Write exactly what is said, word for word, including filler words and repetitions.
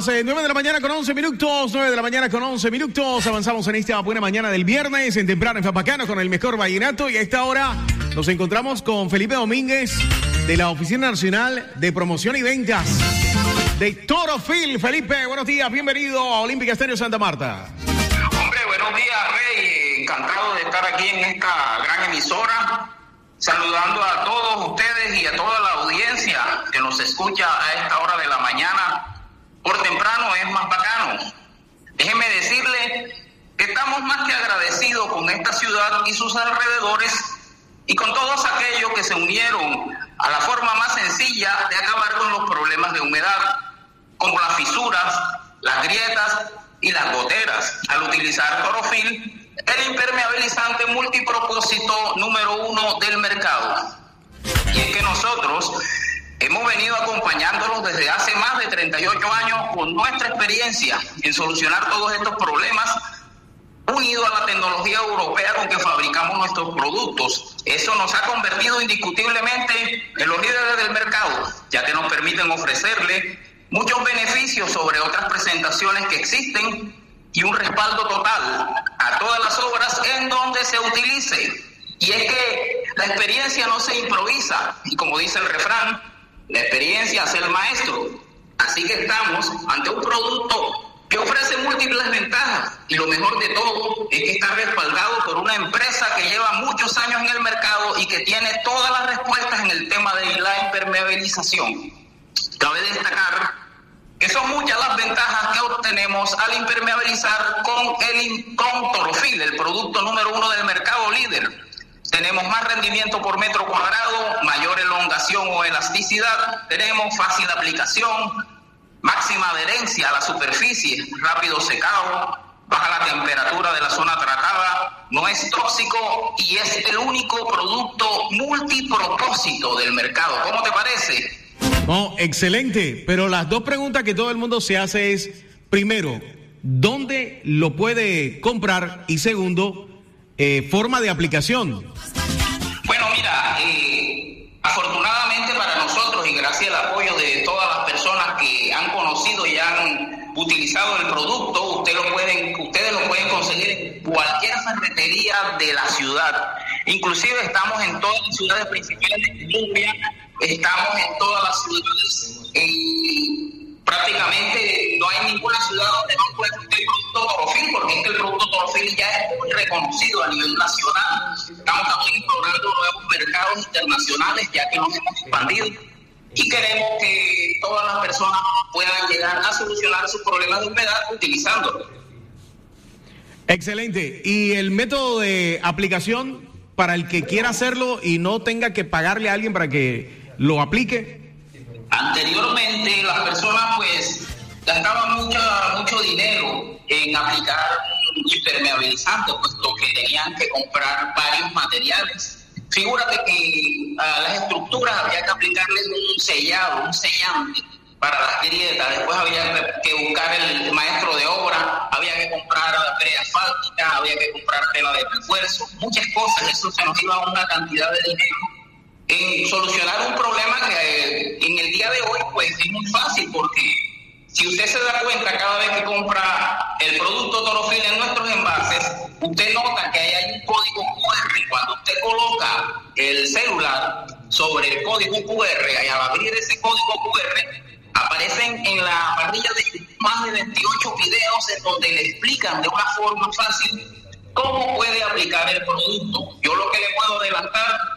las eh, nueve de la mañana con once minutos, nueve de la mañana con once minutos. Avanzamos en esta buena mañana del viernes, en temprano en Fapacano, con el mejor vallenato. Y a esta hora nos encontramos con Felipe Domínguez, de la Oficina Nacional de Promoción y Ventas de Toro Fil. Felipe, buenos días, bienvenido a Olímpica Estéreo Santa Marta. Hombre, buenos días, Rey. Encantado de estar aquí en esta gran emisora, saludando a todos ustedes y a toda la audiencia que nos escucha a esta hora de la mañana. Por temprano es más bacano. Déjeme decirle que estamos más que agradecidos con esta ciudad y sus alrededores y con todos aquellos que se unieron a la forma más sencilla de acabar con los problemas de humedad, como las fisuras, las grietas y las goteras, al utilizar Toro Fil, el impermeabilizante multipropósito número uno del mercado. Y es que nosotros hemos venido acompañándolos desde hace más de treinta y ocho años con nuestra experiencia en solucionar todos estos problemas, unido a la tecnología europea con que fabricamos nuestros productos. Eso nos ha convertido indiscutiblemente en los líderes del mercado, ya que nos permiten ofrecerle muchos beneficios sobre otras presentaciones que existen y un respaldo total a todas las obras en donde se utilice. Y es que la experiencia no se improvisa, y como dice el refrán, la experiencia hace el maestro. Así que estamos ante un producto que ofrece múltiples ventajas, y lo mejor de todo es que está respaldado por una empresa que lleva muchos años en el mercado y que tiene todas las respuestas en el tema de la impermeabilización. Cabe destacar que son muchas las ventajas que obtenemos al impermeabilizar con el con Toro Fil, el producto número uno del mercado líder. Tenemos más rendimiento por metro cuadrado, mayor elongación o elasticidad, tenemos fácil aplicación, máxima adherencia a la superficie, rápido secado, baja la temperatura de la zona tratada, no es tóxico y es el único producto multipropósito del mercado. ¿Cómo te parece? No, excelente, pero las dos preguntas que todo el mundo se hace es, primero, ¿dónde lo puede comprar? Y segundo, eh, forma de aplicación. Bueno, mira, eh, afortunadamente para nosotros y gracias al apoyo de todas las personas que han conocido y han utilizado el producto, ustedes lo pueden, ustedes lo pueden conseguir en cualquier ferretería de la ciudad. Inclusive estamos en todas las ciudades principales de Colombia, estamos en todas las ciudades y prácticamente no hay ninguna ciudad donde no pueda tener el producto Toro Fil, porque es que el producto Toro Fil ya es muy reconocido a nivel nacional. Estamos también explorando nuevos mercados internacionales, ya que nos hemos expandido y queremos que todas las personas puedan llegar a solucionar sus problemas de humedad utilizándolo. Excelente. ¿Y el método de aplicación para el que quiera hacerlo y no tenga que pagarle a alguien para que lo aplique? Anteriormente las personas pues gastaban mucho, mucho dinero en aplicar un impermeabilizante, puesto que tenían que comprar varios materiales. Figúrate que a las estructuras había que aplicarles un sellado, un sellante para las grietas, después había que buscar el maestro de obra, había que comprar brea asfáltica, había que comprar tela de refuerzo, muchas cosas. Eso se nos iba a una cantidad de dinero en solucionar un problema que eh, en el día de hoy pues es muy fácil, porque si usted se da cuenta cada vez que compra el producto Toro Fil en nuestros envases, usted nota que ahí hay un código cu erre. Cuando usted coloca el celular sobre el código cu erre, y al abrir ese código cu erre, aparecen en la parrilla de más de veintiocho videos en donde le explican de una forma fácil cómo puede aplicar el producto. Yo lo que le puedo adelantar